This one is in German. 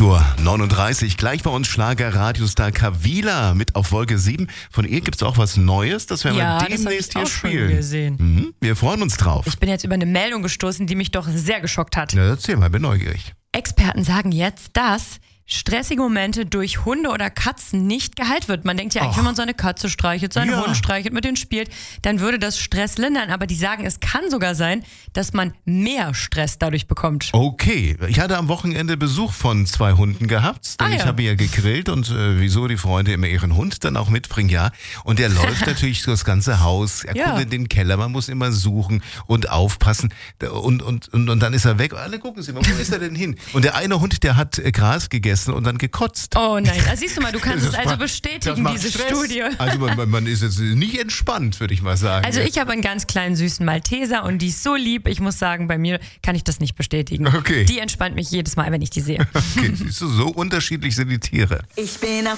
8:39 Uhr, gleich bei uns Schlager-Radiostar Kavila mit auf Wolke 7. Von ihr gibt es auch was Neues, das werden wir demnächst hier spielen. Gesehen. Wir freuen uns drauf. Ich bin jetzt über eine Meldung gestoßen, die mich doch sehr geschockt hat. Na, erzähl mal, bin neugierig. Experten sagen jetzt, dass stressige Momente durch Hunde oder Katzen nicht geheilt wird. Man denkt ja eigentlich, wenn man seine Katze streichelt, seinen Hund streichelt, mit denen spielt, dann würde das Stress lindern. Aber die sagen, es kann sogar sein, dass man mehr Stress dadurch bekommt. Okay, ich hatte am Wochenende Besuch von 2 Hunden gehabt. Denn ich habe ja gegrillt und wieso die Freunde immer ihren Hund dann auch mitbringen, ja. Und der läuft natürlich durch das ganze Haus, erkundet den Keller, man muss immer suchen und aufpassen. Und dann ist er weg. Alle gucken sich mal, wo ist er denn hin? Und der eine Hund, der hat Gras gegessen und dann gekotzt. Oh nein, also siehst du mal, du kannst es also bestätigen, diese Stress. Studie. Also man ist jetzt nicht entspannt, würde ich mal sagen. Also ich habe einen ganz kleinen süßen Malteser und die ist so lieb, ich muss sagen, bei mir kann ich das nicht bestätigen. Okay. Die entspannt mich jedes Mal, wenn ich die sehe. Okay, siehst du, so unterschiedlich sind die Tiere. Ich bin